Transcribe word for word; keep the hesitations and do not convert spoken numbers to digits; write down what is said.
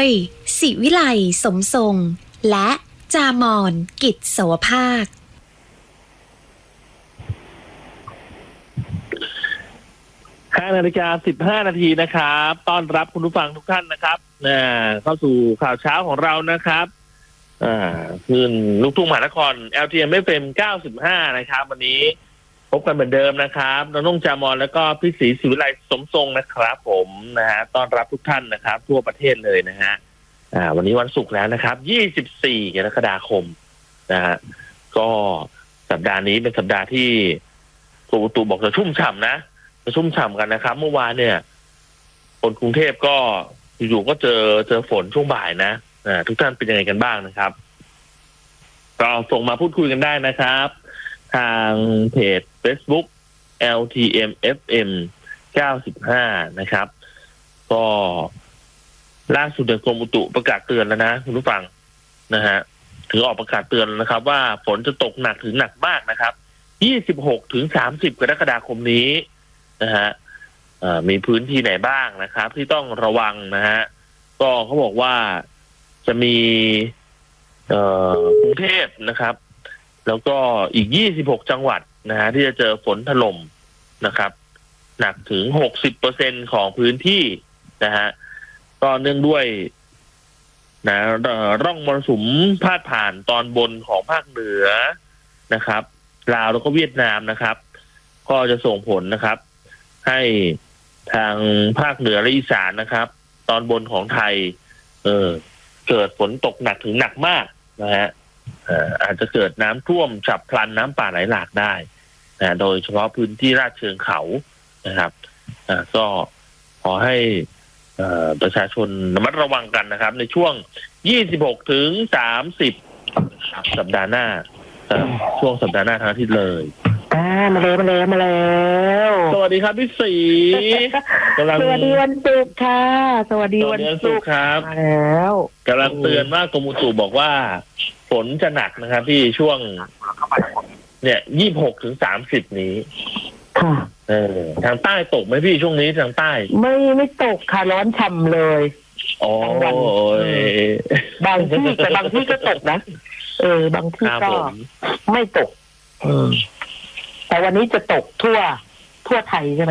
ยศิวิไลสมทรงและจามอนกิจโสภาคห้านาฬิกาสิบห้านาทีนะครับต้อนรับคุณผู้ฟังทุกท่านนะครับนะเข้าสู่ข่าวเช้าของเรานะครับอ่าคืนลูกทุ่งมหานคร แอล ที เอ็ม เอฟ เอ็ม เก้าสิบห้านะครับวันนี้พบกันเหมือนเดิมนะครับน้องนุ่งจามอนแล้วก็พี่ศรีศิวิไลสมทรงนะครับผมนะฮะต้อนรับทุกท่านนะครับทั่วประเทศเลยนะฮะอ่าวันนี้วันศุกร์แล้วนะครับยี่สิบสี่กรกฎาคมนะฮะก็สัปดาห์นี้เป็นสัปดาห์ที่กรมอุตุบอกจะชุ่มฉ่ำนะจะชุ่มฉ่ำกันนะครับเมื่อวานเนี่ยคนกรุงเทพก็อยู่ๆก็เจอเจอฝนช่วงบ่ายนะอ่าทุกท่านเป็นยังไงกันบ้างนะครับก็ส่งมาพูดคุยกันได้นะครับทางเพจ Facebook แอล ที เอ็ม เอฟ เอ็ม เก้าสิบห้านะครับก็ล่าสุดกรมอุตุประกาศเตือนแล้วนะคุณผู้ฟังนะฮะถือออกประกาศเตือนนะครับว่าฝนจะตกหนักถึงหนักมากนะครับยี่สิบหกถึงสามสิบกรกฎาคมนี้นะฮะมีพื้นที่ไหนบ้างนะครับที่ต้องระวังนะฮะก็เขาบอกว่าจะมีกรุงเทพนะครับแล้วก็อีกยี่สิบหกจังหวัดนะฮะที่จะเจอฝนถล่มนะครับหนักถึง หกสิบเปอร์เซ็นต์ ของพื้นที่นะฮะก็เนื่องด้วยนะร่องมรสุมพาดผ่านตอนบนของภาคเหนือนะครับลาวแล้วก็เวียดนามนะครับก็จะส่งผลนะครับให้ทางภาคเหนือและอีสานนะครับตอนบนของไทยเออเกิดฝนตกหนักถึงหนักมากนะฮะอาจจะเกิดน้ำท่วมฉับพลันน้ำป่าไหลหลากได้นะโดยเฉพาะพื้นที่ลาดเชิงเขานะครับก็ขอให้ประชาชนระมัดระวังกันนะครับในช่วงยี่สิบหกถึงสามสิบสัปดาห์หน้าช่วงสัปดาห์หน้าทั้งอาทิตย์เลยอ่ามาแล้วมาแล้วมาแล้วสวัสดีครับพี่ศรีสวัสดีวันศุกร์ค่ะสวัสดีวันศุกร์ครับมาแล้วกำลังเตือนว่ากรมอุตุบอกว่าฝนจะหนักนะครับที่ช่วงเนี่ยยี่สิบหกถึงสามสิบนี้ค่ะเออทางใต้ตกไหมพี่ช่วงนี้ทางใต้ไม่ไม่ตกค่ะร้อนฉ่ำเลยโอ้ยบางที่แต่บางที่ก็ตกนะเออบางที่ก็ไม่ตกแต่วันนี้จะตกทั่วทั่วไทยใช่ไหม